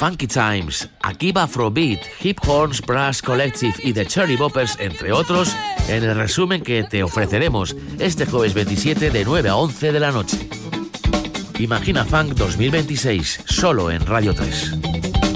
Funky Times, Akiba Afrobeat, Hip Horns Brass Collective y The Cherry Boppers, entre otros, en el resumen que te ofreceremos este jueves 27 de 9 a 11 de la noche. Imagina Funk 2026, solo en Radio 3.